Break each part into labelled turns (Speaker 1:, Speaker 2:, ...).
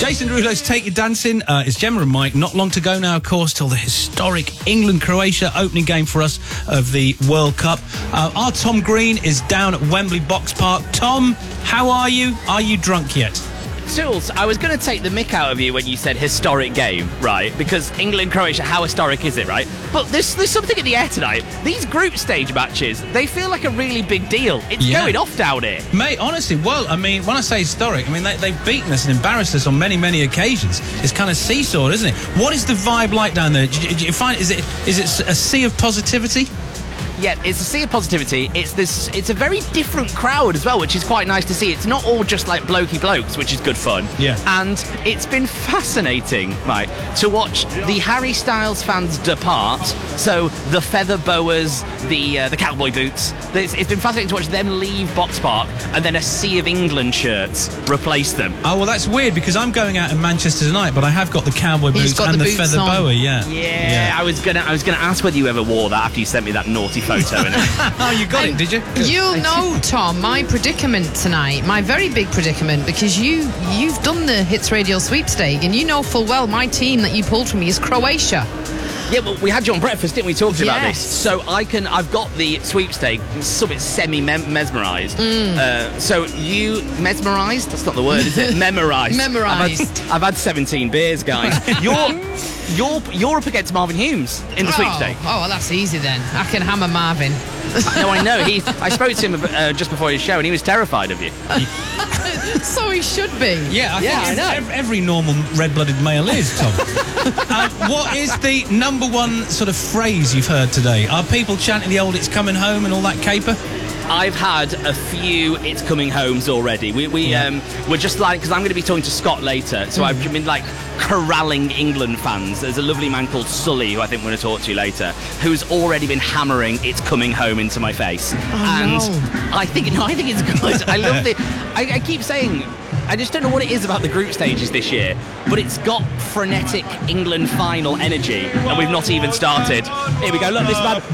Speaker 1: Jason Derulo's Take Your Dancing. It's Gemma and Mike. Not long to go now, of course, till the historic England-Croatia opening game for us of the World Cup. Our Tom Green is down at Wembley Box Park. Tom, how are you? Are you drunk yet?
Speaker 2: Tools, I was going to take the mick out of you when you said historic game, right? Because England-Croatia, how historic is it, right? But there's something in the air tonight. These group stage matches, they feel like a really big deal. It's going off down here.
Speaker 1: Mate, honestly, well, I mean, when I say historic, I mean, they've beaten us and embarrassed us on many, many occasions. It's kind of seesawed, isn't it? What is the vibe like down there? Do you find, is it a sea of positivity?
Speaker 2: Yeah, it's a sea of positivity. It's a very different crowd as well, which is quite nice to see. It's not all just like blokey blokes, which is good fun.
Speaker 1: Yeah.
Speaker 2: And it's been fascinating, right, to watch the Harry Styles fans depart. So the feather boas, the cowboy boots. It's been fascinating to watch them leave Box Park and then a sea of England shirts replace them.
Speaker 1: Oh, well, that's weird because I'm going out in Manchester tonight, but I have got the cowboy boots and the feather boa.
Speaker 2: Yeah. I was gonna ask whether you ever wore that after you sent me that naughty photo.
Speaker 1: Oh, you got it, did you? Good.
Speaker 3: You'll know, Tom, my predicament tonight, my very big predicament, because you've done the Hits Radio sweepstake, and you know full well my team that you pulled for me is Croatia.
Speaker 2: Yeah, well, we had you on breakfast, didn't we, talking about this? So I've got the sweepstake, semi-mesmerised. So you mesmerised? That's not the word, is it? Memorised.
Speaker 3: Memorised.
Speaker 2: I've had 17 beers, guys. You're up against Marvin Humes in the sweepstake.
Speaker 3: Oh, well, that's easy then. I can hammer Marvin.
Speaker 2: No, I know. I spoke to him just before his show, and he was terrified of you.
Speaker 3: So he should be.
Speaker 1: Yeah, I know. Every normal red-blooded male is, Tom. What is the number one sort of phrase you've heard today? Are people chanting the old "It's coming home" and all that caper?
Speaker 2: I've had a few "It's coming homes" already. We're just like, because I'm going to be talking to Scott later, so I've been like corralling England fans. There's a lovely man called Sully, who I think we're going to talk to later, who's already been hammering "It's coming home" into my face. I think it's good. I love it. I keep saying, I just don't know what it is about the group stages this year, but it's got frenetic England final energy, and we've not even started. Here we go. Look, this man.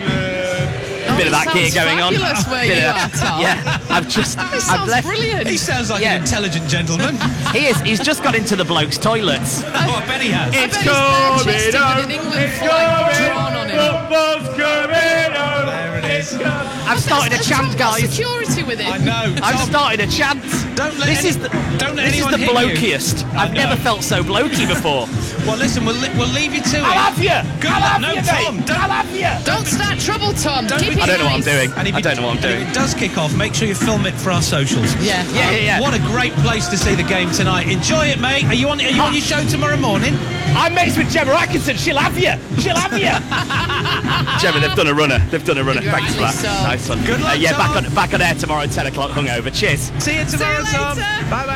Speaker 2: Bit of that gear going on.
Speaker 3: Where you are, Tom.
Speaker 2: Yeah, I've left.
Speaker 3: Brilliant.
Speaker 1: He sounds like an intelligent gentleman.
Speaker 2: He is. He's just got into the bloke's toilets.
Speaker 1: Oh, I bet he has.
Speaker 2: It's coming
Speaker 3: home. It's
Speaker 1: coming home. There it is.
Speaker 2: I've started a chant, guys.
Speaker 3: Security with it.
Speaker 1: I know.
Speaker 2: I've started a chant. This is the blokiest. I've never felt so blokey before.
Speaker 1: Well, listen, we'll leave you to it.
Speaker 2: I'll have you.
Speaker 1: Good
Speaker 2: I'll
Speaker 1: luck.
Speaker 2: have
Speaker 1: No,
Speaker 2: you,
Speaker 1: Tom,
Speaker 2: I'll have you.
Speaker 3: Don't start trouble, Tom.
Speaker 2: I don't know what I'm doing.
Speaker 1: And
Speaker 2: I don't know what I'm doing.
Speaker 1: If it does kick off, make sure you film it for our socials.
Speaker 3: Yeah.
Speaker 1: What a great place to see the game tonight. Enjoy it, mate. Are you on your show tomorrow morning?
Speaker 2: I'm mates with Gemma Atkinson. She'll have you. Gemma, they've done a runner. Thanks for that.
Speaker 3: So.
Speaker 2: Nice one.
Speaker 1: Good luck,
Speaker 2: Yeah,
Speaker 1: Tom.
Speaker 2: back on air tomorrow at 10 o'clock hungover. Cheers.
Speaker 1: See you tomorrow, Tom.
Speaker 3: later.
Speaker 1: Bye-bye.